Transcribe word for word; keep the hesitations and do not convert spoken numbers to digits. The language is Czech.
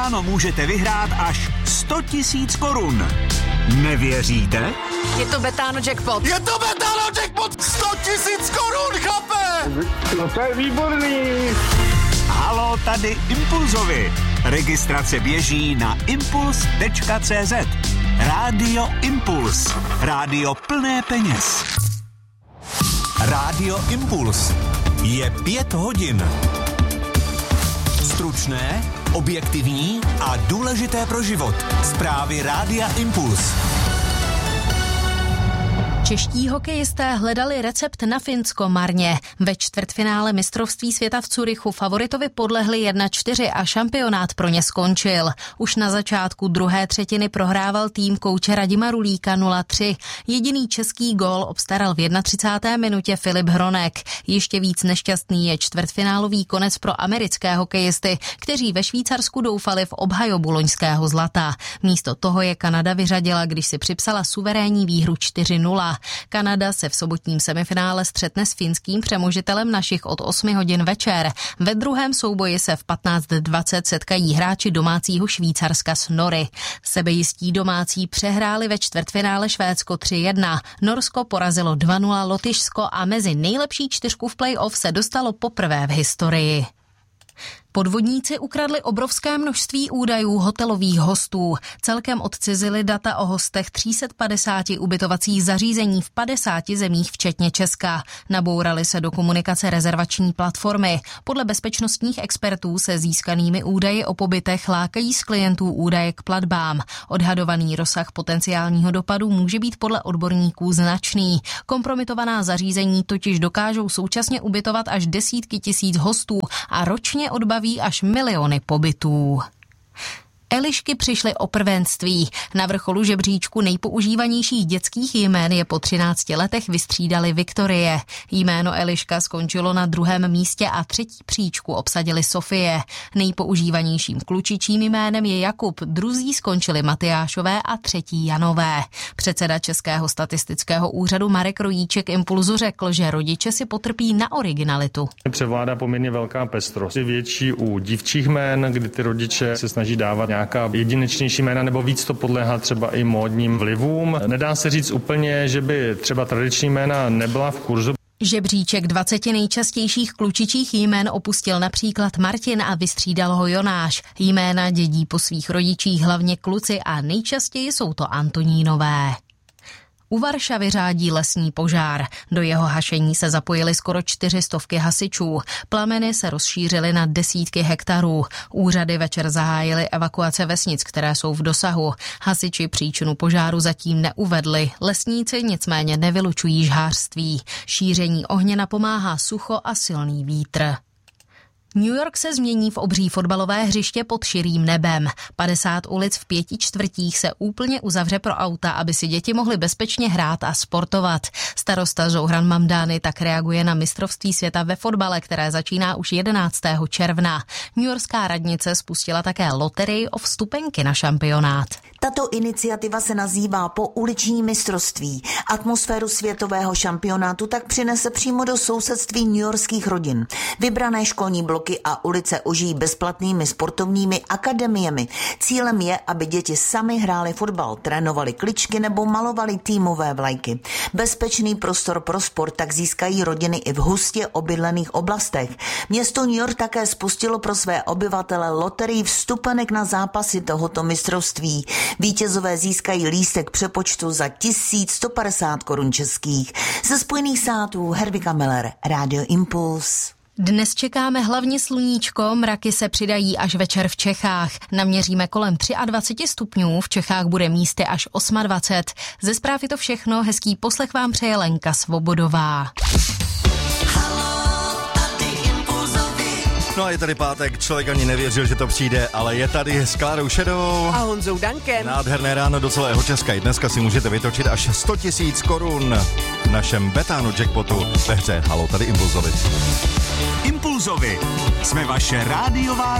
Ano, můžete vyhrát až sto tisíc korun. Nevěříte? Je to Betano jackpot. Je to Betano jackpot! sto tisíc korun, chlape! No to je výborný. Halo, tady Impulzovi. Registrace běží na impuls tečka cé zet. Rádio Impuls. Rádio plné peněz. Rádio Impuls. Je pět hodin. Stručné, objektivní a důležité pro život. Zprávy Rádia Impuls. Čeští hokejisté hledali recept na Finsko marně. Ve čtvrtfinále mistrovství světa v Curychu favoritovi podlehli jedna čtyři a šampionát pro ně skončil. Už na začátku druhé třetiny prohrával tým kouče Radima Rulíka nula tři. Jediný český gól obstaral v třicáté jedné minutě Filip Hronek. Ještě víc nešťastný je čtvrtfinálový konec pro americké hokejisty, kteří ve Švýcarsku doufali v obhajobu loňského zlata. Místo toho je Kanada vyřadila, když si připsala suverénní výhru čtyři nula. Kanada se v sobotním semifinále střetne s finským přemožitelem našich od osmi hodin večer. Ve druhém souboji se v patnáct dvacet setkají hráči domácího Švýcarska s Nory. Sebejistí domácí přehráli ve čtvrtfinále Švédsko tři jedna. Norsko porazilo dva nula Lotyšsko a mezi nejlepší čtyřku v play-off se dostalo poprvé v historii. Podvodníci ukradli obrovské množství údajů hotelových hostů. Celkem odcizili data o hostech tři sta padesát ubytovacích zařízení v padesáti zemích včetně Česka. Nabourali se do komunikace rezervační platformy. Podle bezpečnostních expertů se získanými údaji o pobytech lákají z klientů údaje k platbám. Odhadovaný rozsah potenciálního dopadu může být podle odborníků značný. Kompromitovaná zařízení totiž dokážou současně ubytovat až desítky tisíc hostů a ročně odbaví až miliony pobytů. Elišky přišly o prvenství. Na vrcholu žebříčku nejpoužívanějších dětských jmén je po třinácti letech vystřídali Viktorie. Jméno Eliška skončilo na druhém místě a třetí příčku obsadili Sofie. Nejpoužívanějším klučičím jménem je Jakub, druzí skončili Matyášové a třetí Janové. Předseda Českého statistického úřadu Marek Rojíček Impulzu řekl, že rodiče si potrpí na originalitu. Převládá poměrně velká pestrost. Je větší u dívčích jmén, kdy ty rodiče se snaží dávat nějaká jedinečnější jména, nebo víc to podléhá třeba i módním vlivům. Nedá se říct úplně, že by třeba tradiční jména nebyla v kurzu. Žebříček dvaceti nejčastějších klučičích jmén opustil například Martin a vystřídal ho Jonáš. Jména dědí po svých rodičích hlavně kluci a nejčastěji jsou to Antonínové. U Varšavy řádí lesní požár. Do jeho hašení se zapojili skoro čtyři stovky hasičů. Plameny se rozšířily na desítky hektarů. Úřady večer zahájily evakuace vesnic, které jsou v dosahu. Hasiči příčinu požáru zatím neuvedli. Lesníci nicméně nevylučují žhářství. Šíření ohně napomáhá sucho a silný vítr. New York se změní v obří fotbalové hřiště pod širým nebem. padesát ulic v pěti čtvrtích se úplně uzavře pro auta, aby si děti mohly bezpečně hrát a sportovat. Starosta Zohran Mamdani tak reaguje na mistrovství světa ve fotbale, které začíná už jedenáctého června. Newyorská radnice spustila také loterii o vstupenky na šampionát. Tato iniciativa se nazývá Po uliční mistrovství. Atmosféru světového šampionátu tak přinese přímo do sousedství newyorských rodin. Vybrané školní bloky a ulice ožijí bezplatnými sportovními akademiemi. Cílem je, aby děti sami hrály fotbal, trénovali kličky nebo malovali týmové vlajky. Bezpečný prostor pro sport tak získají rodiny i v hustě obydlených oblastech. Město New York také spustilo pro své obyvatele loterii vstupenek na zápasy tohoto mistrovství. Vítězové získají lístek přepočtu za tisíc sto padesát korun českých. Ze Spojených států Hervika Miller, Rádio Impuls. Dnes čekáme hlavně sluníčko, mraky se přidají až večer v Čechách. Naměříme kolem dvacet tři stupňů, v Čechách bude místy až dvacet osm. Ze zpráv je to všechno, hezký poslech vám přeje Lenka Svobodová. No a je tady pátek, člověk ani nevěřil, že to přijde, ale je tady s Klárou Šedou a Honzou Dankem. Nádherné ráno do celého Česka. I dneska si můžete vytočit až sto tisíc korun v našem Betano jackpotu ve hře Halo, tady Impulzovi. Impulzovi. Jsme vaše rádiová